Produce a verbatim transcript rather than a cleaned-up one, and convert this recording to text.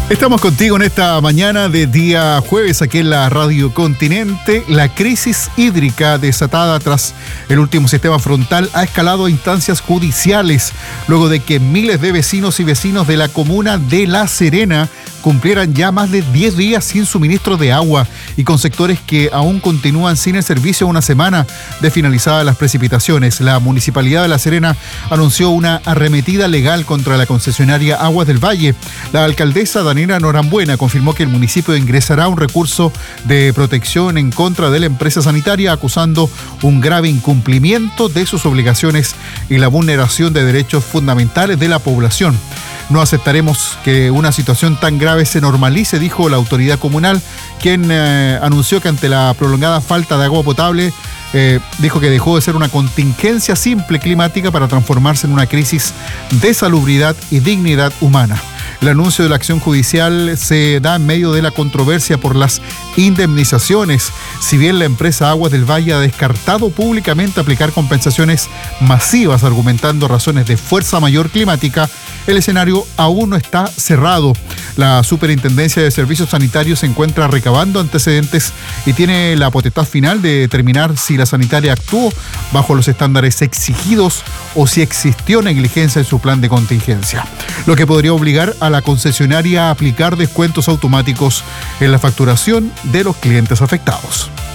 Estamos contigo en esta mañana de día jueves aquí en la Radio Continente. La crisis hídrica desatada tras el último sistema frontal ha escalado a instancias judiciales luego de que miles de vecinos y vecinos de la comuna de La Serena cumplieran ya más de diez días sin suministro de agua y con sectores que aún continúan sin el servicio a una semana de finalizadas las precipitaciones. La Municipalidad de La Serena anunció una arremetida legal contra la concesionaria Aguas del Valle. La alcaldesa Daniela Norambuena confirmó que el municipio ingresará un recurso de protección en contra de la empresa sanitaria, acusando un grave incumplimiento de sus obligaciones y la vulneración de derechos fundamentales de la población. No aceptaremos que una situación tan grave se normalice, dijo la autoridad comunal, quien eh, anunció que ante la prolongada falta de agua potable, eh, dijo que dejó de ser una contingencia simple climática para transformarse en una crisis de salubridad y dignidad humana. El anuncio de la acción judicial se da en medio de la controversia por las indemnizaciones. Si bien la empresa Aguas del Valle ha descartado públicamente aplicar compensaciones masivas, argumentando razones de fuerza mayor climática, el escenario aún no está cerrado. La Superintendencia de Servicios Sanitarios se encuentra recabando antecedentes y tiene la potestad final de determinar si la sanitaria actuó bajo los estándares exigidos o si existió negligencia en su plan de contingencia, lo que podría obligar a la concesionaria a aplicar descuentos automáticos en la facturación de los clientes afectados.